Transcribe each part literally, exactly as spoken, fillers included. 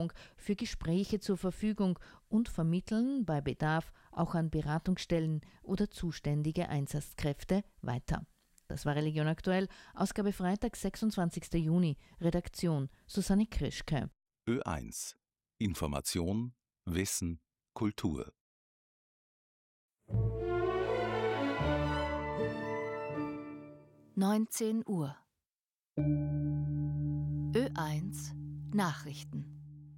für Gespräche zur Verfügung und vermitteln bei Bedarf auch an Beratungsstellen oder zuständige Einsatzkräfte weiter. Das war Religion aktuell, Ausgabe Freitag, sechsundzwanzigster Juni, Redaktion Susanne Krischke. Ö eins. Information, Wissen, Kultur. neunzehn Uhr. Ö eins Nachrichten.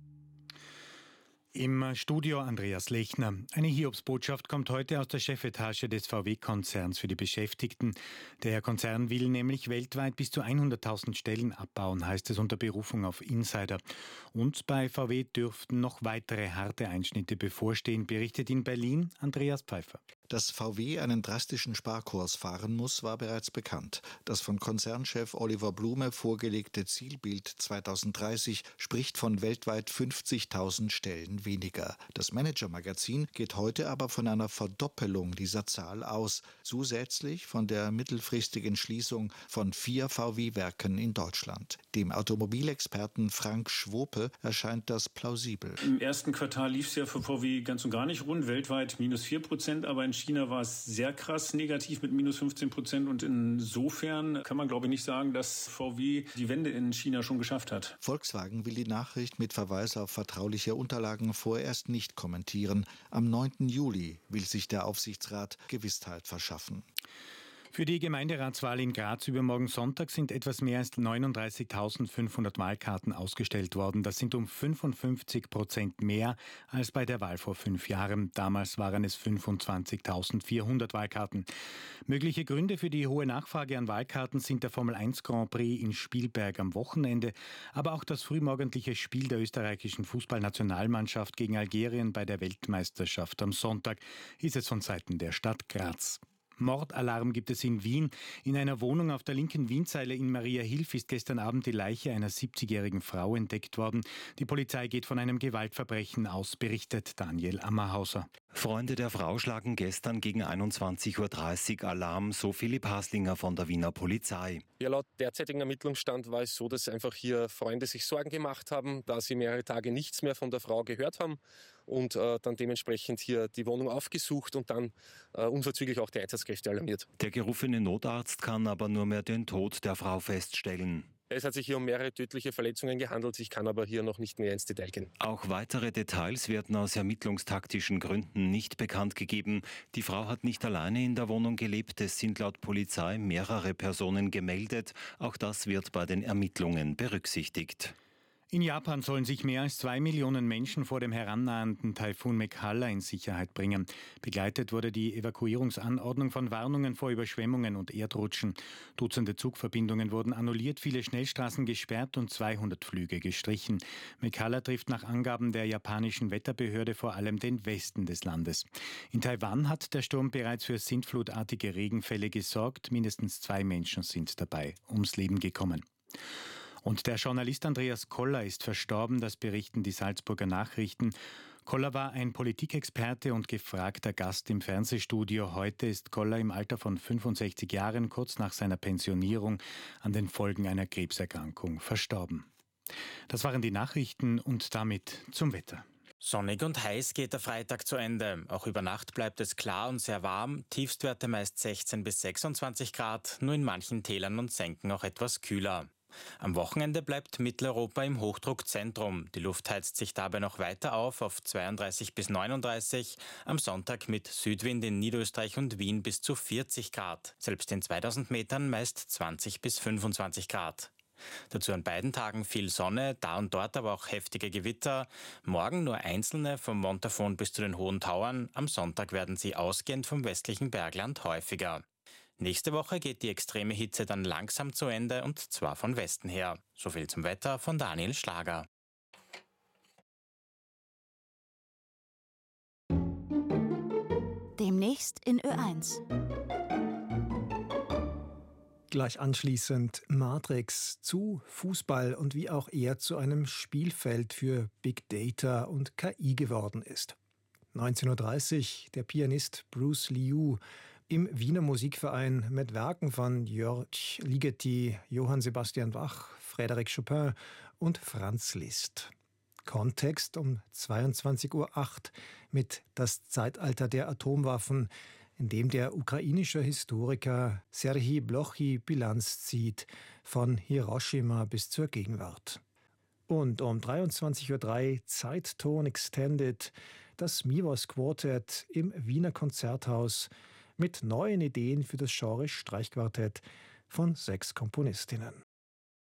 Im Studio Andreas Lechner. Eine Hiobsbotschaft kommt heute aus der Chefetage des V W-Konzerns für die Beschäftigten. Der Konzern will nämlich weltweit bis zu hunderttausend Stellen abbauen, heißt es unter Berufung auf Insider. Und bei V W dürften noch weitere harte Einschnitte bevorstehen, berichtet in Berlin Andreas Pfeiffer. Dass V W einen drastischen Sparkurs fahren muss, war bereits bekannt. Das von Konzernchef Oliver Blume vorgelegte Zielbild zweitausenddreißig spricht von weltweit fünfzigtausend Stellen weniger. Das Manager-Magazin geht heute aber von einer Verdoppelung dieser Zahl aus, zusätzlich von der mittelfristigen Schließung von vier V W-Werken in Deutschland. Dem Automobilexperten Frank Schwope erscheint das plausibel. Im ersten Quartal lief es ja für V W ganz und gar nicht rund, weltweit minus vier Prozent, aber in China war es sehr krass negativ mit minus fünfzehn Prozent und insofern kann man, glaube ich, nicht sagen, dass V W die Wende in China schon geschafft hat. Volkswagen will die Nachricht mit Verweis auf vertrauliche Unterlagen vorerst nicht kommentieren. Am neunten Juli will sich der Aufsichtsrat Gewissheit verschaffen. Für die Gemeinderatswahl in Graz übermorgen Sonntag sind etwas mehr als neununddreißigtausendfünfhundert Wahlkarten ausgestellt worden. Das sind um fünfundfünfzig Prozent mehr als bei der Wahl vor fünf Jahren. Damals waren es fünfundzwanzigtausendvierhundert Wahlkarten. Mögliche Gründe für die hohe Nachfrage an Wahlkarten sind der Formel eins Grand Prix in Spielberg am Wochenende, aber auch das frühmorgendliche Spiel der österreichischen Fußballnationalmannschaft gegen Algerien bei der Weltmeisterschaft am Sonntag, hieß es von Seiten der Stadt Graz. Mordalarm gibt es in Wien. In einer Wohnung auf der linken Wienzeile in Mariahilf ist gestern Abend die Leiche einer siebzigjährigen Frau entdeckt worden. Die Polizei geht von einem Gewaltverbrechen aus, berichtet Daniel Ammerhauser. Freunde der Frau schlagen gestern gegen einundzwanzig Uhr dreißig Alarm, so Philipp Haslinger von der Wiener Polizei. Ja, laut derzeitigem Ermittlungsstand war es so, dass einfach hier Freunde sich Sorgen gemacht haben, da sie mehrere Tage nichts mehr von der Frau gehört haben und äh, dann dementsprechend hier die Wohnung aufgesucht und dann äh, unverzüglich auch die Einsatzkräfte alarmiert. Der gerufene Notarzt kann aber nur mehr den Tod der Frau feststellen. Es hat sich hier um mehrere tödliche Verletzungen gehandelt. Ich kann aber hier noch nicht mehr ins Detail gehen. Auch weitere Details werden aus ermittlungstaktischen Gründen nicht bekannt gegeben. Die Frau hat nicht alleine in der Wohnung gelebt. Es sind laut Polizei mehrere Personen gemeldet. Auch das wird bei den Ermittlungen berücksichtigt. In Japan sollen sich mehr als zwei Millionen Menschen vor dem herannahenden Taifun Mekhala in Sicherheit bringen. Begleitet wurde die Evakuierungsanordnung von Warnungen vor Überschwemmungen und Erdrutschen. Dutzende Zugverbindungen wurden annulliert, viele Schnellstraßen gesperrt und zweihundert Flüge gestrichen. Mekhala trifft nach Angaben der japanischen Wetterbehörde vor allem den Westen des Landes. In Taiwan hat der Sturm bereits für sintflutartige Regenfälle gesorgt. Mindestens zwei Menschen sind dabei ums Leben gekommen. Und der Journalist Andreas Koller ist verstorben, das berichten die Salzburger Nachrichten. Koller war ein Politikexperte und gefragter Gast im Fernsehstudio. Heute ist Koller im Alter von fünfundsechzig Jahren, kurz nach seiner Pensionierung, an den Folgen einer Krebserkrankung verstorben. Das waren die Nachrichten und damit zum Wetter. Sonnig und heiß geht der Freitag zu Ende. Auch über Nacht bleibt es klar und sehr warm. Tiefstwerte meist sechzehn bis sechsundzwanzig Grad, nur in manchen Tälern und Senken auch etwas kühler. Am Wochenende bleibt Mitteleuropa im Hochdruckzentrum. Die Luft heizt sich dabei noch weiter auf, auf zweiunddreißig bis neununddreißig. Am Sonntag mit Südwind in Niederösterreich und Wien bis zu vierzig Grad. Selbst in zweitausend Metern meist zwanzig bis fünfundzwanzig Grad. Dazu an beiden Tagen viel Sonne, da und dort aber auch heftige Gewitter. Morgen nur einzelne vom Montafon bis zu den Hohen Tauern. Am Sonntag werden sie ausgehend vom westlichen Bergland häufiger. Nächste Woche geht die extreme Hitze dann langsam zu Ende und zwar von Westen her. So viel zum Wetter von Daniel Schlager. Demnächst in Ö eins. Gleich anschließend Matrix zu Fußball und wie auch er zu einem Spielfeld für Big Data und K I geworden ist. neunzehn Uhr dreißig der Pianist Bruce Liu im Wiener Musikverein mit Werken von Jörg Ligeti, Johann Sebastian Bach, Frédéric Chopin und Franz Liszt. Kontext um zweiundzwanzig Uhr acht mit Das Zeitalter der Atomwaffen, in dem der ukrainische Historiker Serhij Blochy Bilanz zieht, von Hiroshima bis zur Gegenwart. Und um dreiundzwanzig Uhr drei Zeitton Extended, das Mivos Quartet im Wiener Konzerthaus mit neuen Ideen für das Genre Streichquartett von sechs Komponistinnen.